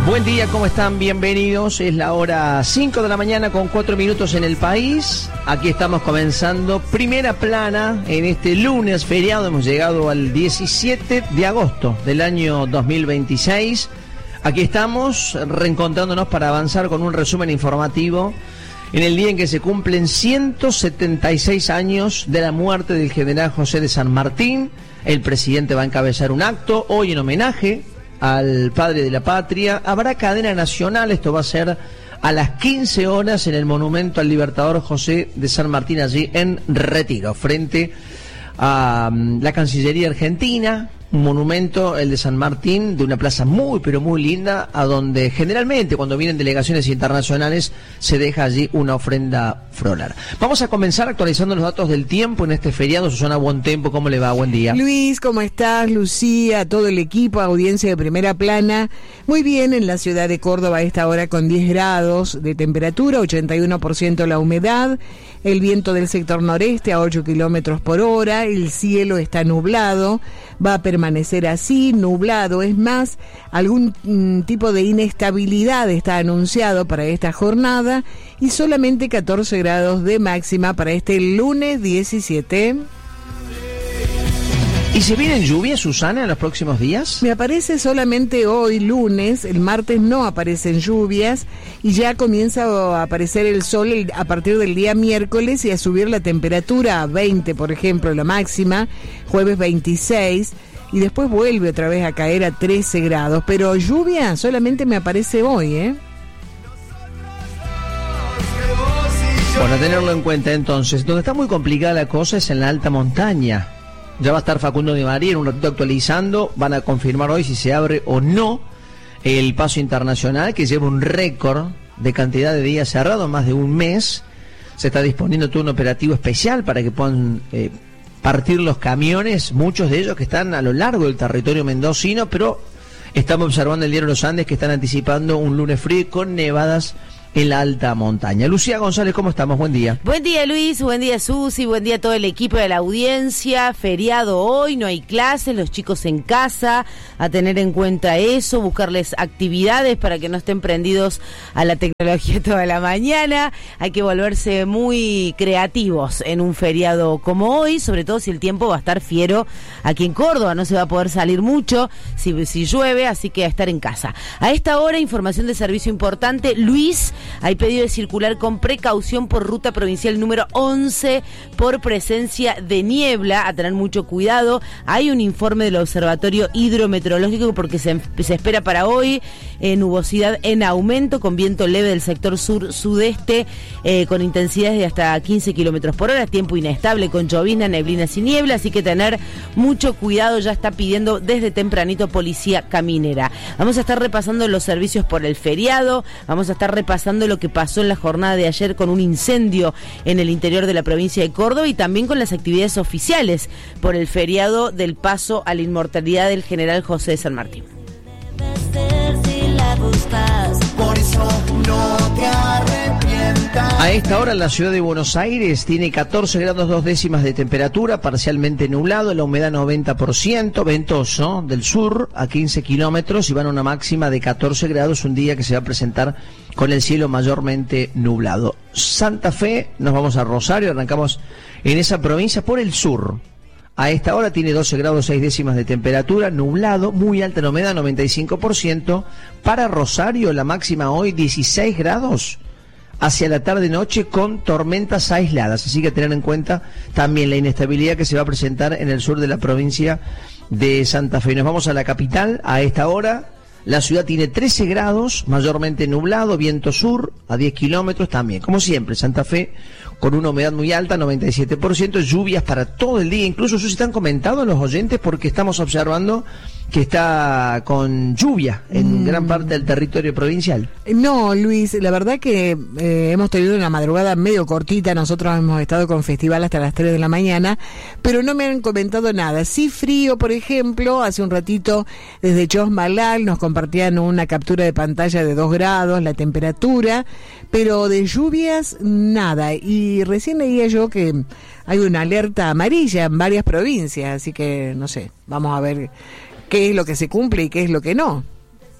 Buen día, ¿cómo están? Bienvenidos. Es la hora 5 de la mañana con 4 minutos en el país. Aquí estamos comenzando Primera Plana en este lunes feriado. Hemos llegado al 17 de agosto del año 2026. Aquí estamos reencontrándonos para avanzar con un resumen informativo en el día en que se cumplen 176 años de la muerte del general José de San Martín. El presidente va a encabezar un acto hoy en homenaje al padre de la patria. Habrá cadena nacional, esto va a ser a las 15 horas en el monumento al libertador José de San Martín, allí en Retiro, frente a la Cancillería Argentina. Un monumento, el de San Martín, de una plaza muy, pero muy linda, a donde generalmente cuando vienen delegaciones internacionales se deja allí una ofrenda floral. Vamos a comenzar actualizando los datos del tiempo en este feriado. Susana Buontempo, ¿cómo le va? Buen día. Luis, ¿cómo estás? Lucía, todo el equipo, audiencia de Primera Plana. Muy bien, en la ciudad de Córdoba a esta hora con 10 grados de temperatura, 81% la humedad, el viento del sector noreste a 8 kilómetros por hora, el cielo está nublado, va a permanecer así, nublado. Es más, algún tipo de inestabilidad está anunciado para esta jornada y solamente 14 grados de máxima para este lunes 17. ¿Y se vienen lluvias, Susana, en los próximos días? Me aparece solamente hoy, lunes. El martes no aparecen lluvias y ya comienza a aparecer el sol a partir del día miércoles y a subir la temperatura a 20, por ejemplo, la máxima, jueves 26, y después vuelve otra vez a caer a 13 grados. Pero lluvia solamente me aparece hoy, ¿eh? Bueno, a tenerlo en cuenta entonces. Donde está muy complicada la cosa es en la alta montaña. Ya va a estar Facundo de María en un ratito actualizando. Van a confirmar hoy si se abre o no el paso internacional, que lleva un récord de cantidad de días cerrados, más de un mes. Se está disponiendo todo un operativo especial para que puedan partir los camiones, muchos de ellos que están a lo largo del territorio mendocino, pero estamos observando el diario Los Andes que están anticipando un lunes frío con nevadas en la alta montaña. Lucía González, ¿cómo estamos? Buen día. Buen día, Luis, buen día, Susi, buen día a todo el equipo de la audiencia. Feriado hoy, no hay clases, los chicos en casa, a tener en cuenta eso, buscarles actividades para que no estén prendidos a la tecnología toda la mañana. Hay que volverse muy creativos en un feriado como hoy, sobre todo si el tiempo va a estar fiero aquí en Córdoba, no se va a poder salir mucho si llueve, así que a estar en casa. A esta hora, información de servicio importante. Luis, hay pedido de circular con precaución por ruta provincial número 11 por presencia de niebla, a tener mucho cuidado. Hay un informe del Observatorio Hidrometeorológico porque se espera para hoy nubosidad en aumento con viento leve del sector sur-sudeste con intensidades de hasta 15 kilómetros por hora, tiempo inestable con llovizna, neblinas y niebla, así que tener mucho cuidado. Ya está pidiendo desde tempranito policía caminera. Vamos a estar repasando los servicios por el feriado, vamos a estar repasando lo que pasó en la jornada de ayer con un incendio en el interior de la provincia de Córdoba y también con las actividades oficiales por el feriado del paso a la inmortalidad del general José de San Martín. Por eso no te arrepientas. A esta hora la ciudad de Buenos Aires tiene 14 grados 2 décimas de temperatura, parcialmente nublado, la humedad 90%, ventoso del sur a 15 kilómetros y van a una máxima de 14 grados, un día que se va a presentar con el cielo mayormente nublado. Santa Fe, nos vamos a Rosario, arrancamos en esa provincia por el sur. A esta hora tiene 12 grados 6 décimas de temperatura, nublado, muy alta la humedad, 95%. Para Rosario, la máxima hoy 16 grados hacia la tarde-noche con tormentas aisladas. Así que tener en cuenta también la inestabilidad que se va a presentar en el sur de la provincia de Santa Fe. Nos vamos a la capital. A esta hora la ciudad tiene 13 grados, mayormente nublado, viento sur a 10 kilómetros también. Como siempre, Santa Fe con una humedad muy alta, 97%, lluvias para todo el día. Incluso eso se están comentando los oyentes porque estamos observando que está con lluvia en gran parte del territorio provincial. No, Luis, la verdad que hemos tenido una madrugada medio cortita. Nosotros hemos estado con festival hasta las 3 de la mañana, pero no me han comentado nada. Sí, frío, por ejemplo, hace un ratito desde Chosmalal nos compartían una captura de pantalla de 2 grados, la temperatura, pero de lluvias, nada. Y recién leía yo que hay una alerta amarilla en varias provincias, así que no sé, vamos a ver qué es lo que se cumple y qué es lo que no.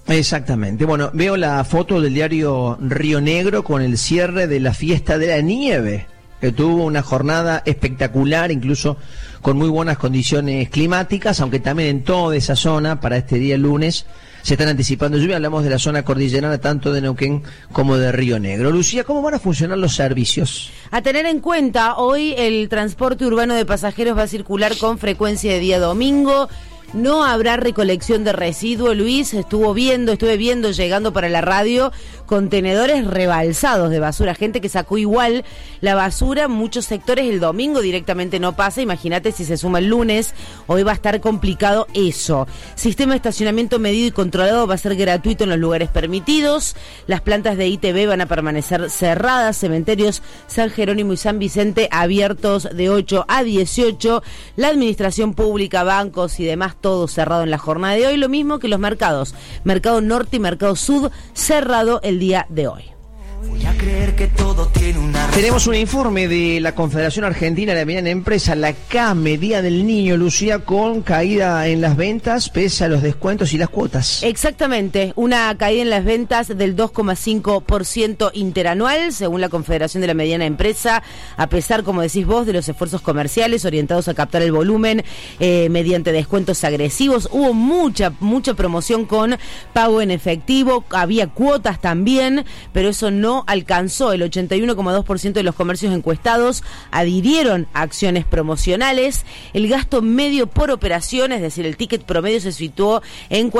Exactamente. Bueno, veo la foto del diario Río Negro con el cierre de la fiesta de la nieve, que tuvo una jornada espectacular, incluso con muy buenas condiciones climáticas, aunque también en toda esa zona, para este día lunes, se están anticipando lluvia. Hablamos de la zona cordillerana, tanto de Neuquén como de Río Negro. Lucía, ¿cómo van a funcionar los servicios? A tener en cuenta, hoy el transporte urbano de pasajeros va a circular con frecuencia de día domingo. No habrá recolección de residuos, Luis. Estuve viendo, llegando para la radio, contenedores rebalsados de basura. Gente que sacó igual la basura. Muchos sectores el domingo directamente no pasa. Imagínate si se suma el lunes. Hoy va a estar complicado eso. Sistema de estacionamiento medido y controlado va a ser gratuito en los lugares permitidos. Las plantas de ITV van a permanecer cerradas. Cementerios San Jerónimo y San Vicente abiertos de 8 a 18. La administración pública, bancos y demás, todo cerrado en la jornada de hoy, lo mismo que los mercados, Mercado Norte y Mercado Sud, cerrado el día de hoy. Voy a creer que todo tiene una razón. Tenemos un informe de la Confederación Argentina de la Mediana Empresa, la CAME, Día del Niño, Lucía, con caída en las ventas pese a los descuentos y las cuotas. Exactamente, una caída en las ventas del 2,5% interanual, según la Confederación de la Mediana Empresa, a pesar, como decís vos, de los esfuerzos comerciales orientados a captar el volumen mediante descuentos agresivos. Hubo mucha promoción con pago en efectivo, había cuotas también, pero eso no alcanzó. El 81,2% de los comercios encuestados adhirieron a acciones promocionales. El gasto medio por operación, es decir, el ticket promedio, se situó en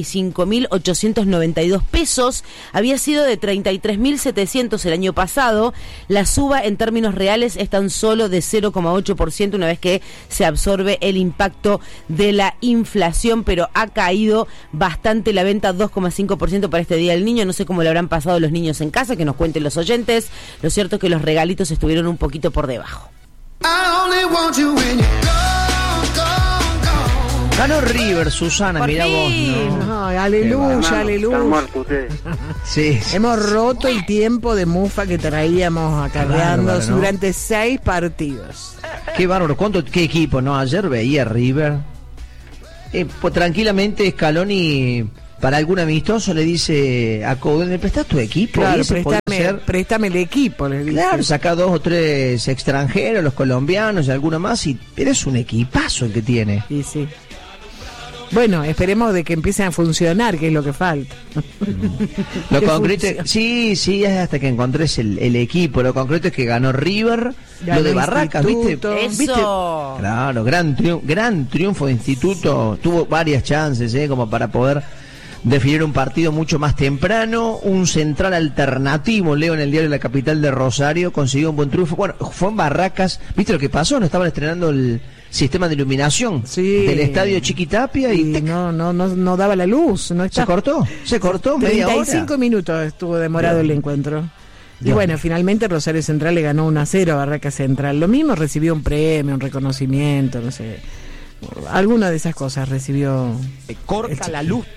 45.892 pesos. Había sido de 33.700 el año pasado. La suba en términos reales es tan solo de 0,8% una vez que se absorbe el impacto de la inflación, pero ha caído bastante la venta, 2,5% para este Día del Niño. No sé cómo lo habrán pasado los niños en casa, que nos cuenten los oyentes. Lo cierto es que los regalitos estuvieron un poquito por debajo. Ganó River, Susana, Por mirá vos, fin. ¿no? Ay, aleluya, aleluya. Sí. Hemos roto el tiempo de mufa que traíamos acarreando Bárbaro, ¿no? durante 6 partidos. Qué bárbaro, qué equipo, ¿no? Ayer veía River. Pues tranquilamente Scaloni, para algún amistoso, le dice a Coudet, ¿me prestás tu equipo? Claro, Y ese podía ser, préstame el equipo, les dice. claro, saca 2 o 3 extranjeros, los colombianos y alguno más, y eres un equipazo el que tiene. Y sí. Bueno, esperemos de que empiecen a funcionar, que es lo que falta. Lo Que concreto, funcione. sí, es hasta que encontres el equipo. Lo concreto es que ganó River, Ganó lo de Barracas, ¿viste? Instituto. Eso. ¿Viste? Claro, gran triunfo de Instituto. Tuvo varias chances, como para poder definir un partido mucho más temprano. Un central alternativo, leo en el diario La Capital de Rosario, consiguió un buen triunfo. Bueno, fue en Barracas. ¿Viste lo que pasó? No estaban estrenando el sistema de iluminación del estadio Chiquitapia y ¡tec! No daba la luz, no está. Se cortó media hora. 35 minutos estuvo demorado el encuentro. Y Dios. bueno, finalmente Rosario Central le ganó 1-0 a Barracas Central. Lo mismo, recibió un premio, un reconocimiento, no sé. Alguna de esas cosas recibió. Corta la luz.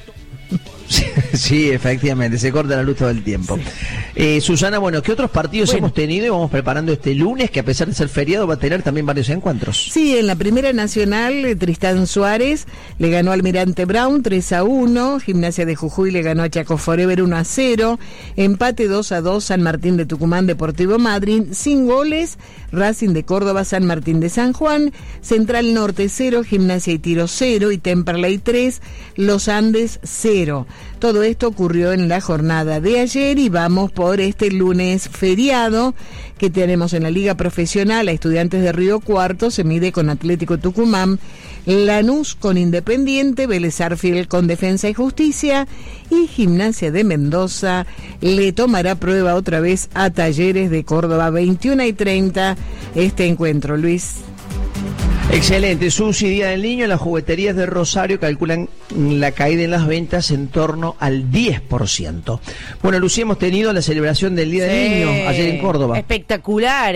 Sí, efectivamente, se corta la luz todo el tiempo. Susana, bueno, ¿qué otros partidos hemos tenido y vamos preparando este lunes, que a pesar de ser feriado va a tener también varios encuentros? Sí, en la Primera Nacional, Tristán Suárez le ganó al Almirante Brown 3-1, Gimnasia de Jujuy le ganó a Chaco Forever 1-0, empate 2-2, San Martín de Tucumán, Deportivo Madrid, sin goles, Racing de Córdoba, San Martín de San Juan, Central Norte 0, Gimnasia y Tiro 0 y Temperley 3, Los Andes 0. Todo esto ocurrió en la jornada de ayer y vamos por este lunes feriado que tenemos en la Liga Profesional. A Estudiantes de Río Cuarto se mide con Atlético Tucumán, Lanús con Independiente, Vélez Sarsfield con Defensa y Justicia y Gimnasia de Mendoza le tomará prueba otra vez a Talleres de Córdoba. 21:30 este encuentro, Luis. Excelente, Susi, Día del Niño. Las jugueterías de Rosario calculan la caída en las ventas en torno al 10%. Bueno, Lucía, hemos tenido la celebración del Día del Niño ayer en Córdoba. Espectacular.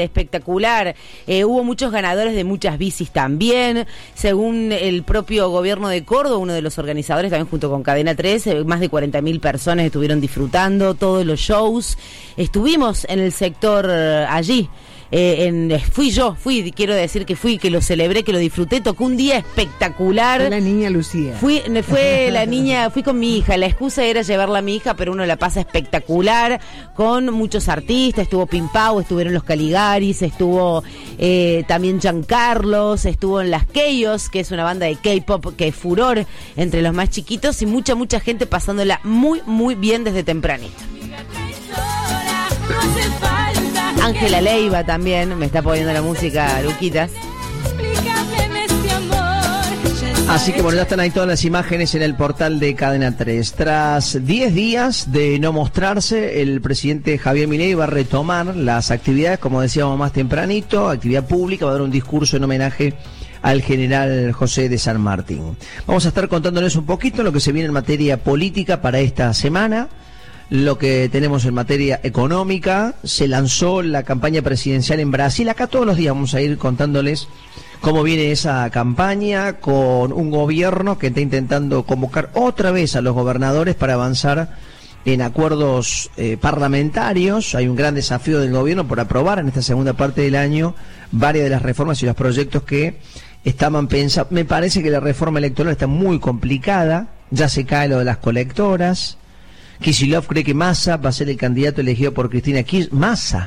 Hubo muchos ganadores de muchas bicis también. Según el propio gobierno de Córdoba, uno de los organizadores, también junto con Cadena 3, más de 40.000 personas estuvieron disfrutando todos los shows. Estuvimos en el sector allí, quiero decir que fui, que lo celebré, que lo disfruté, tocó un día espectacular. La niña Lucía. Fui con mi hija, la excusa era llevarla a mi hija, pero uno la pasa espectacular, con muchos artistas, estuvo Pimpau, estuvieron los Caligaris, estuvo también Giancarlos, estuvo en Las Keyos, que es una banda de K-pop que es furor entre los más chiquitos, y mucha gente pasándola muy, muy bien desde tempranito. Ángela Leiva también me está poniendo la música, Luquitas. Así que bueno, ya están ahí todas las imágenes en el portal de Cadena 3. Tras 10 días de no mostrarse, el presidente Javier Milei va a retomar las actividades, como decíamos más tempranito, actividad pública, va a dar un discurso en homenaje al general José de San Martín. Vamos a estar contándoles un poquito lo que se viene en materia política para esta semana, lo que tenemos en materia económica. Se lanzó la campaña presidencial en Brasil. Acá todos los días vamos a ir contándoles cómo viene esa campaña, con un gobierno que está intentando convocar otra vez a los gobernadores para avanzar en acuerdos parlamentarios. Hay un gran desafío del gobierno por aprobar en esta segunda parte del año varias de las reformas y los proyectos que estaban pensados. Me parece que la reforma electoral está muy complicada, ya se cae lo de las colectoras. Kicillof cree que Massa va a ser el candidato elegido por Cristina Kirchner.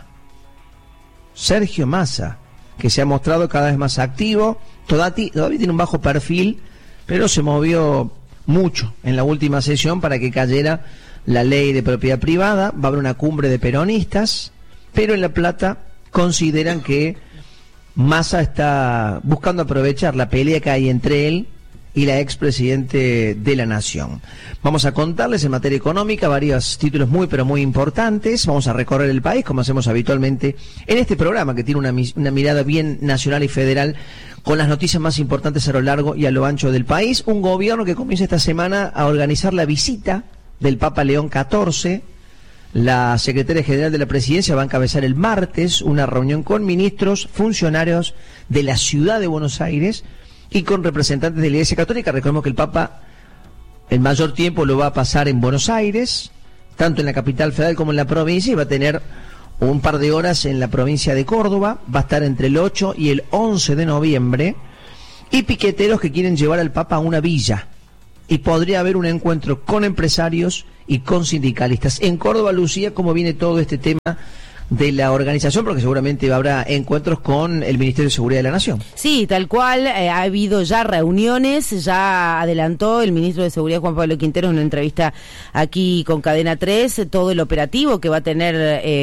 Sergio Massa, que se ha mostrado cada vez más activo. Todavía tiene un bajo perfil, pero se movió mucho en la última sesión para que cayera la ley de propiedad privada. Va a haber una cumbre de peronistas, pero en La Plata consideran que Massa está buscando aprovechar la pelea que hay entre él y la expresidente de la Nación. Vamos a contarles en materia económica varios títulos muy pero muy importantes. Vamos a recorrer el país como hacemos habitualmente en este programa, que tiene una mirada bien nacional y federal, con las noticias más importantes a lo largo y a lo ancho del país. Un gobierno que comienza esta semana a organizar la visita del Papa León XIV. La secretaria general de la Presidencia va a encabezar el martes una reunión con ministros, funcionarios de la ciudad de Buenos Aires y con representantes de la Iglesia Católica. Recordemos que el Papa el mayor tiempo lo va a pasar en Buenos Aires, tanto en la capital federal como en la provincia, y va a tener un par de horas en la provincia de Córdoba. Va a estar entre el 8 y el 11 de noviembre, y piqueteros que quieren llevar al Papa a una villa, y podría haber un encuentro con empresarios y con sindicalistas. En Córdoba, Lucía, ¿cómo viene todo este tema de la organización? Porque seguramente habrá encuentros con el Ministerio de Seguridad de la Nación. Sí, tal cual, ha habido ya reuniones, ya adelantó el ministro de Seguridad, Juan Pablo Quintero, en una entrevista aquí con Cadena 3, todo el operativo que va a tener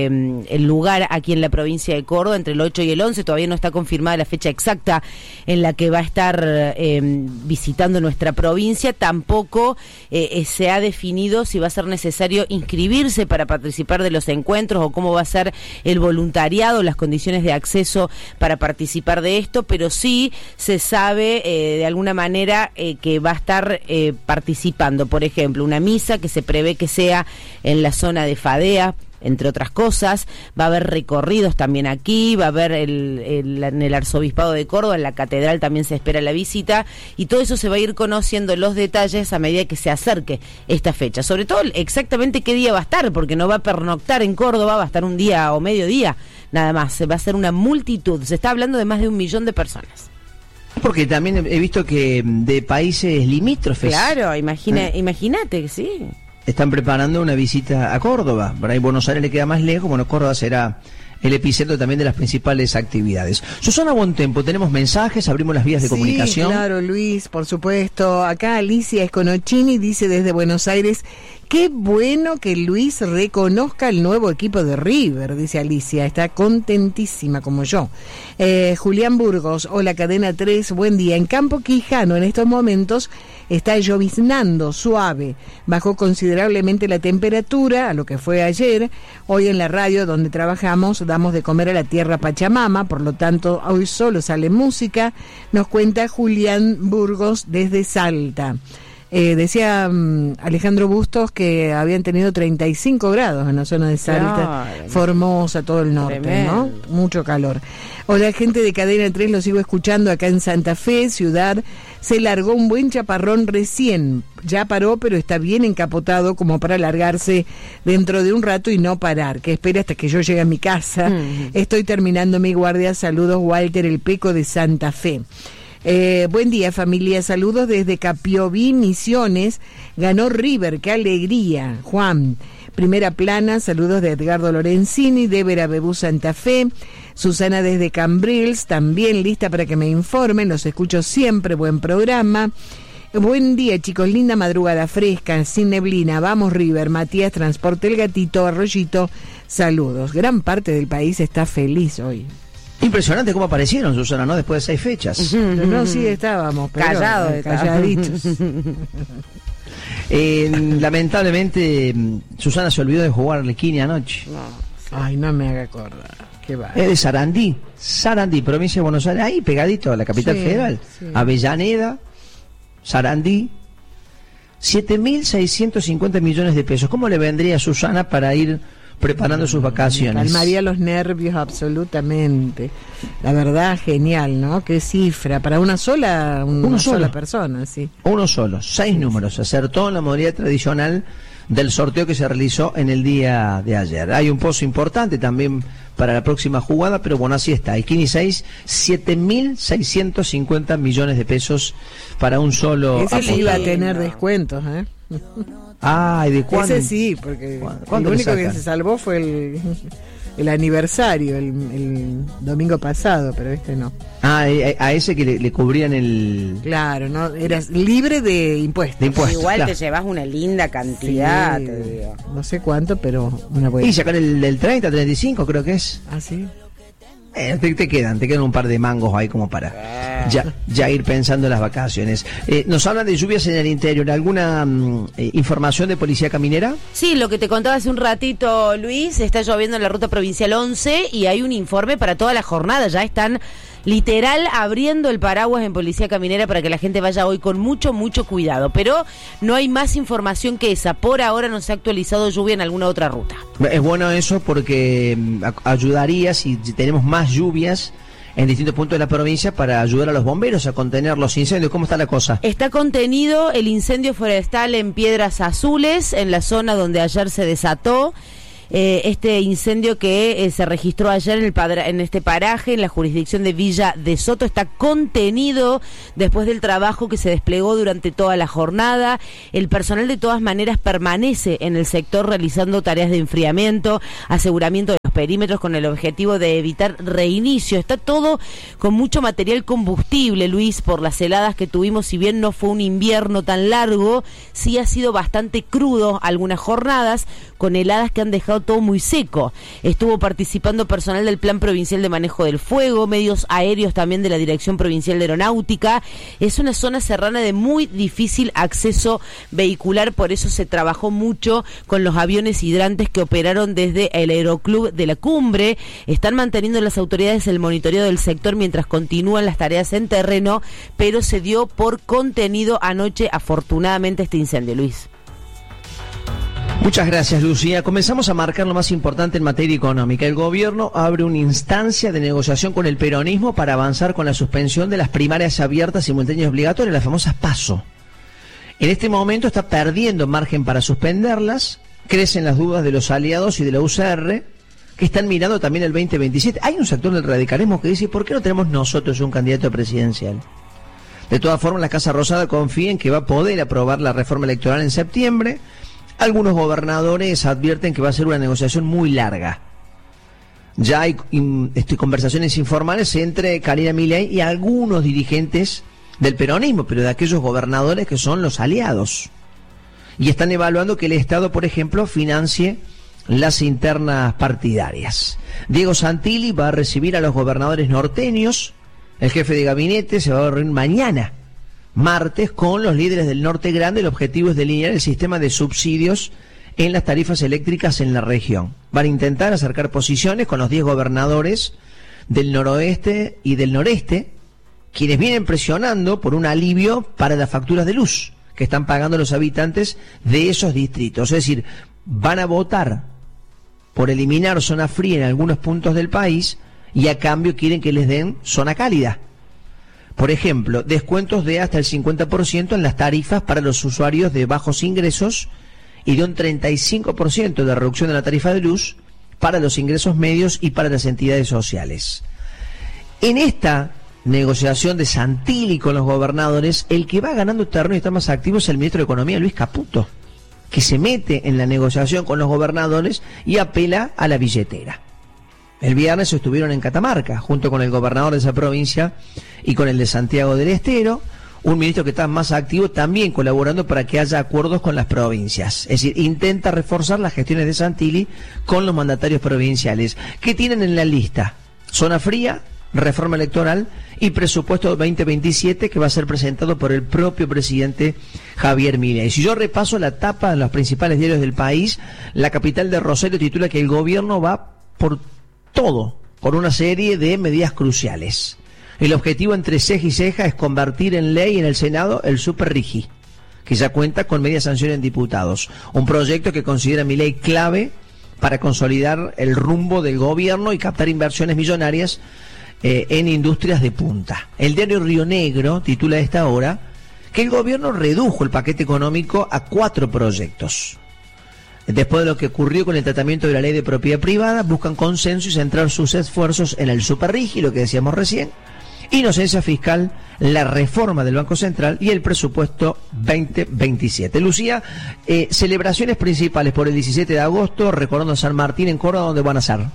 el lugar aquí en la provincia de Córdoba entre el 8 y el 11, todavía no está confirmada la fecha exacta en la que va a estar visitando nuestra provincia, tampoco se ha definido si va a ser necesario inscribirse para participar de los encuentros o cómo va a ser el voluntariado, las condiciones de acceso para participar de esto, pero sí se sabe de alguna manera que va a estar participando, por ejemplo, una misa que se prevé que sea en la zona de Fadea, entre otras cosas. Va a haber recorridos también aquí, va a haber en el Arzobispado de Córdoba, en la Catedral también se espera la visita, y todo eso se va a ir conociendo los detalles a medida que se acerque esta fecha. Sobre todo exactamente qué día va a estar, porque no va a pernoctar en Córdoba, va a estar un día o mediodía, nada más. Va a ser una multitud, se está hablando de más de 1 millón de personas. Porque también he visto que de países limítrofes. Claro, imagínate, sí. Están preparando una visita a Córdoba. Por ahí Buenos Aires le queda más lejos, bueno, Córdoba será el epicentro también de las principales actividades. Susana Bontempo, tenemos mensajes, abrimos las vías de comunicación. Sí, claro, Luis, por supuesto. Acá Alicia Esconochini dice desde Buenos Aires: qué bueno que Luis reconozca el nuevo equipo de River, dice Alicia, está contentísima como yo. Julián Burgos, hola Cadena 3, buen día. En Campo Quijano en estos momentos está lloviznando suave, bajó considerablemente la temperatura a lo que fue ayer. Hoy en la radio donde trabajamos damos de comer a la tierra Pachamama, por lo tanto hoy solo sale música, nos cuenta Julián Burgos desde Salta. Decía Alejandro Bustos que habían tenido 35 grados en la zona de Salta, claro, Formosa, todo el norte, tremendo, ¿no? Mucho calor. Hola, gente de Cadena 3, lo sigo escuchando acá en Santa Fe, ciudad. Se largó un buen chaparrón recién. Ya paró, pero está bien encapotado como para largarse dentro de un rato y no parar. Que espera hasta que yo llegue a mi casa. Estoy terminando mi guardia. Saludos, Walter, el Peco de Santa Fe. Buen día, familia, saludos desde Capiobí, Misiones. Ganó River, qué alegría. Juan, primera plana, saludos de Edgardo Lorenzini, de Verabebú, Santa Fe. Susana desde Cambrils, también lista para que me informen, los escucho siempre, buen programa. Buen día, chicos, linda madrugada fresca, sin neblina, vamos River. Matías, Transporte El Gatito, Arroyito, saludos. Gran parte del país está feliz hoy. Impresionante cómo aparecieron, Susana, ¿no? Después de 6 fechas. No, sí estábamos, pero calladitos. Lamentablemente, Susana se olvidó de jugar Arlequini anoche. Ay, no me haga acordar. Qué va. Es de Sarandí, provincia de Buenos Aires, ahí pegadito a la capital federal. Sí. Avellaneda, Sarandí, 7.650 millones de pesos. ¿Cómo le vendría a Susana para ir preparando sus vacaciones? Calmaría los nervios absolutamente. La verdad, genial, ¿no? Qué cifra para una sola persona, sí. Uno solo, 6 números. Acertó en la modalidad tradicional del sorteo que se realizó en el día de ayer. Hay un pozo importante también para la próxima jugada, pero bueno, así está. Hay 7.650 millones de pesos para un solo. Ese le iba a tener descuentos, ¿eh? Ah, ¿y de cuándo? Ese sí, porque el único que se salvó fue el aniversario, el domingo pasado, pero este no. Ah, a ese que le cubrían el... Claro, no, eras libre de impuestos. Igual claro. Te llevas una linda cantidad, sí, te digo. No sé cuánto, pero una buena. Y sacar el 30, 35 creo que es. Ah, sí. Te quedan un par de mangos ahí como para ya ir pensando en las vacaciones. Nos hablan de lluvias en el interior. ¿Alguna información de Policía Caminera? Sí, lo que te contaba hace un ratito, Luis, está lloviendo en la ruta provincial 11 y hay un informe para toda la jornada. Ya están literal abriendo el paraguas en Policía Caminera para que la gente vaya hoy con mucho cuidado, pero no hay más información que esa. Por ahora no se ha actualizado lluvia en alguna otra ruta. Es bueno eso porque ayudaría si tenemos más lluvias en distintos puntos de la provincia para ayudar a los bomberos a contener los incendios. ¿Cómo está la cosa? Está contenido el incendio forestal en Piedras Azules, en la zona donde ayer se desató. Este incendio que se registró ayer en este paraje, en la jurisdicción de Villa de Soto, está contenido después del trabajo que se desplegó durante toda la jornada. El personal de todas maneras permanece en el sector realizando tareas de enfriamiento, aseguramiento de los perímetros con el objetivo de evitar reinicio. Está todo con mucho material combustible, Luis, por las heladas que tuvimos. Si bien no fue un invierno tan largo, sí ha sido bastante crudo algunas jornadas, con heladas que han dejado todo muy seco. Estuvo participando personal del Plan Provincial de Manejo del Fuego, medios aéreos también de la Dirección Provincial de Aeronáutica. Es una zona serrana de muy difícil acceso vehicular, por eso se trabajó mucho con los aviones hidrantes que operaron desde el Aeroclub de la Cumbre. Están manteniendo las autoridades el monitoreo del sector mientras continúan las tareas en terreno, pero se dio por contenido anoche, afortunadamente, este incendio, Luis. Muchas gracias, Lucía. Comenzamos a marcar lo más importante en materia económica. El gobierno abre una instancia de negociación con el peronismo para avanzar con la suspensión de las primarias abiertas, simultáneas y obligatorias, las famosas PASO. En este momento está perdiendo margen para suspenderlas, crecen las dudas de los aliados y de la UCR, que están mirando también el 2027. Hay un sector del radicalismo que dice, ¿por qué no tenemos nosotros un candidato presidencial? De todas formas, la Casa Rosada confía en que va a poder aprobar la reforma electoral en septiembre. Algunos gobernadores advierten que va a ser una negociación muy larga. Ya hay conversaciones informales entre Karina Milei y algunos dirigentes del peronismo, pero de aquellos gobernadores que son los aliados. Y están evaluando que el Estado, por ejemplo, financie las internas partidarias. Diego Santilli va a recibir a los gobernadores norteños. El jefe de gabinete se va a reunir mañana, martes, con los líderes del Norte Grande. El objetivo es delinear el sistema de subsidios en las tarifas eléctricas en la región. Van a intentar acercar posiciones con los 10 gobernadores del noroeste y del noreste, quienes vienen presionando por un alivio para las facturas de luz, que están pagando los habitantes de esos distritos. Es decir, van a votar por eliminar zona fría en algunos puntos del país y a cambio quieren que les den zona cálida. Por ejemplo, descuentos de hasta el 50% en las tarifas para los usuarios de bajos ingresos y de un 35% de reducción de la tarifa de luz para los ingresos medios y para las entidades sociales. En esta negociación de Santilli con los gobernadores, el que va ganando terreno y está más activo es el ministro de Economía, Luis Caputo, que se mete en la negociación con los gobernadores y apela a la billetera. El viernes estuvieron en Catamarca, junto con el gobernador de esa provincia y con el de Santiago del Estero, un ministro que está más activo también colaborando para que haya acuerdos con las provincias. Es decir, intenta reforzar las gestiones de Santilli con los mandatarios provinciales. ¿Qué tienen en la lista? Zona fría, reforma electoral y presupuesto 2027 que va a ser presentado por el propio presidente Javier Milei. Si yo repaso la tapa de los principales diarios del país, la capital de Rosario titula que el gobierno va por todo, por una serie de medidas cruciales. El objetivo entre ceja y ceja es convertir en ley en el Senado el Super Rigi, que ya cuenta con media sanción en diputados. Un proyecto que considera Milei clave para consolidar el rumbo del gobierno y captar inversiones millonarias en industrias de punta. El diario Río Negro titula a esta hora que el gobierno redujo el paquete económico a 4 proyectos. Después de lo que ocurrió con el tratamiento de la ley de propiedad privada, buscan consenso y centrar sus esfuerzos en el Super Rigi, lo que decíamos recién, inocencia fiscal, la reforma del Banco Central y el presupuesto 2027. Lucía, celebraciones principales por el 17 de agosto, recordando San Martín en Córdoba, ¿dónde van a ser?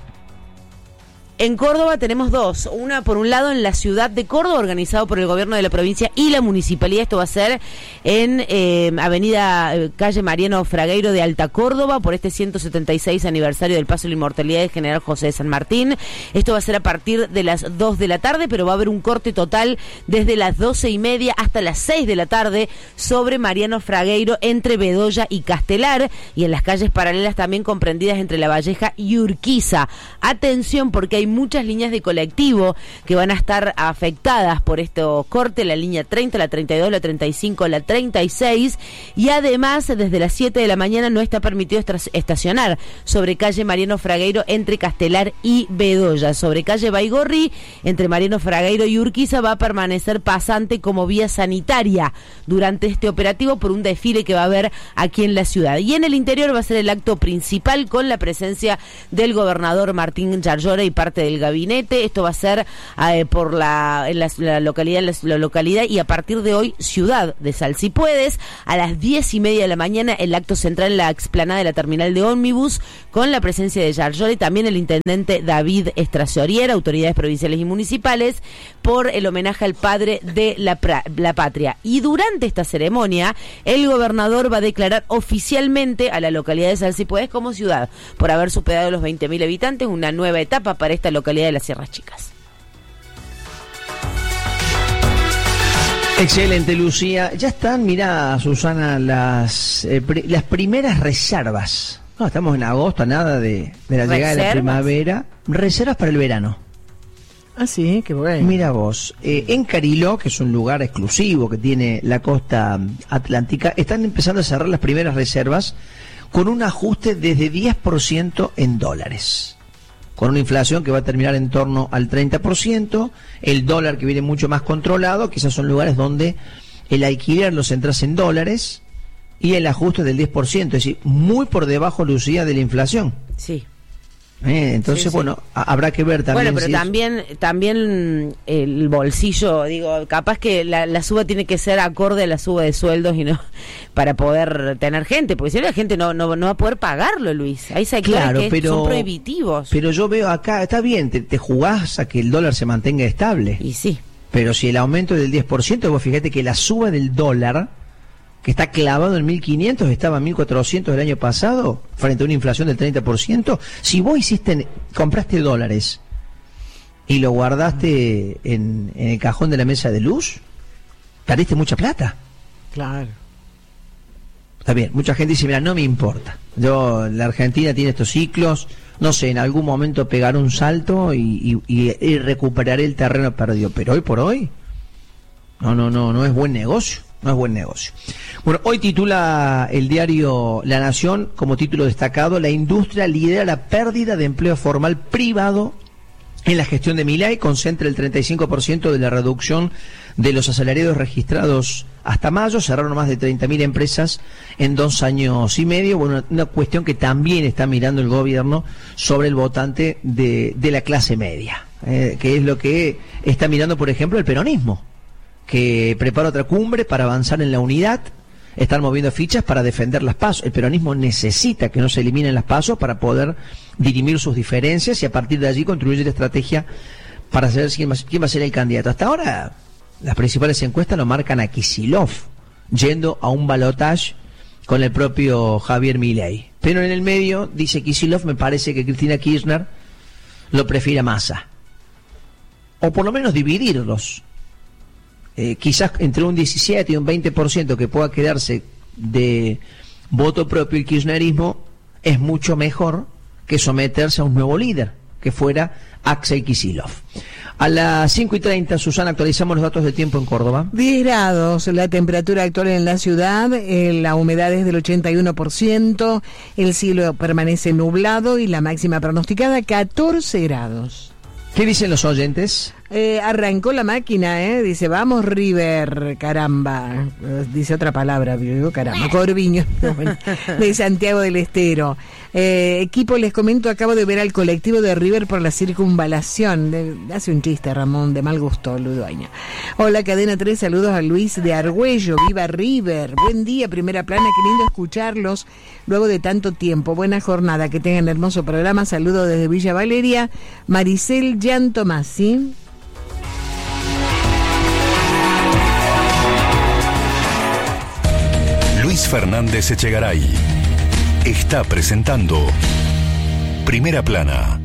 En Córdoba tenemos 2, una por un lado en la ciudad de Córdoba, organizado por el gobierno de la provincia y la municipalidad. Esto va a ser en avenida calle Mariano Fragueiro de Alta Córdoba, por este 176 aniversario del paso de la inmortalidad del general José de San Martín. Esto va a ser a partir de las 2 de la tarde, pero va a haber un corte total desde las 12:30 hasta las 6 de la tarde sobre Mariano Fragueiro entre Bedoya y Castelar, y en las calles paralelas también comprendidas entre La Valleja y Urquiza. Atención, porque hay muchas líneas de colectivo que van a estar afectadas por estos cortes, la línea 30, la 32, la 35, la 36, y además desde las 7 de la mañana no está permitido estacionar sobre calle Mariano Fragueiro entre Castelar y Bedoya. Sobre calle Baigorri, entre Mariano Fragueiro y Urquiza, va a permanecer pasante como vía sanitaria durante este operativo por un desfile que va a haber aquí en la ciudad. Y en el interior va a ser el acto principal con la presencia del gobernador Martín Yarlora y parte del gabinete. Esto va a ser por la localidad y a partir de hoy ciudad de Sal. Si puedes, a las 10:30 de la mañana el acto central en la explanada de la terminal de ómnibus con la presencia de Yarlora y también el intendente David Estrasoriera, autoridades provinciales y municipales, por el homenaje al padre de la patria. Y durante esta ceremonia el gobernador va a declarar oficialmente a la localidad de Sal Si Puedes como ciudad por haber superado los 20.000 habitantes, una nueva etapa para esta localidad de las Sierras Chicas. Excelente, Lucía. Ya están, mirá, Susana, las primeras reservas. No, estamos en agosto, nada de la llegada de la primavera. Reservas para el verano. Ah, sí, qué bueno. Mira vos, en Cariló, que es un lugar exclusivo que tiene la costa atlántica, están empezando a cerrar las primeras reservas con un ajuste desde 10% en dólares. Con una inflación que va a terminar en torno al 30%, el dólar que viene mucho más controlado, quizás son lugares donde el alquiler los entras en dólares y el ajuste del 10%, es decir, muy por debajo, Lucía, de la inflación. Sí. Entonces, sí, bueno, habrá que ver también. Bueno, pero si también el bolsillo, digo, capaz que la suba tiene que ser acorde a la suba de sueldos y no para poder tener gente, porque si no la gente no va a poder pagarlo, Luis. Hay sectores que son prohibitivos. Pero yo veo acá, está bien, te jugás a que el dólar se mantenga estable. Y sí. Pero si el aumento es del 10%, vos fíjate que la suba del dólar, que está clavado en 1.500, estaba en 1.400 el año pasado, frente a una inflación del 30%, si vos compraste dólares y lo guardaste en el cajón de la mesa de luz, perdiste mucha plata. Claro. Está bien, mucha gente dice, mira, no me importa. La Argentina tiene estos ciclos, no sé, en algún momento pegaré un salto y recuperaré el terreno perdido, pero hoy por hoy, no es buen negocio. No es buen negocio. Bueno, hoy titula el diario La Nación como título destacado: la industria lidera la pérdida de empleo formal privado en la gestión de Milei, concentra el 35% de la reducción de los asalariados registrados hasta mayo. Cerraron más de 30.000 empresas en 2 años y medio. Bueno, una cuestión que también está mirando el gobierno sobre el votante de la clase media, que es lo que está mirando, por ejemplo, el peronismo, que prepara otra cumbre para avanzar en la unidad. Están moviendo fichas para defender las PASO. El peronismo necesita que no se eliminen las PASO para poder dirimir sus diferencias y a partir de allí construir la estrategia para saber quién va a ser el candidato. Hasta ahora, las principales encuestas lo marcan a Kicillof, yendo a un balotaje con el propio Javier Milei. Pero en el medio, dice Kicillof, me parece que Cristina Kirchner lo prefiere a Massa. O por lo menos dividirlos. Quizás entre un 17 y un 20% que pueda quedarse de voto propio el kirchnerismo es mucho mejor que someterse a un nuevo líder, que fuera Axel Kicillof. A las 5:30, Susana, actualizamos los datos del tiempo en Córdoba. 10 grados, la temperatura actual en la ciudad, la humedad es del 81%, el cielo permanece nublado y la máxima pronosticada 14 grados. ¿Qué dicen los oyentes? Arrancó la máquina, dice, vamos River, caramba, dice otra palabra, digo caramba, Corviño, de Santiago del Estero. Equipo, les comento, acabo de ver al colectivo de River por la circunvalación. Hace un chiste, Ramón, de mal gusto, Ludueña. Hola, Cadena 3, saludos a Luis de Argüello, viva River, buen día, Primera Plana, qué lindo escucharlos luego de tanto tiempo, buena jornada, que tengan hermoso programa, saludos desde Villa Valeria, Maricel Jan Tomasi. Luis Fernández Echegaray está presentando Primera Plana.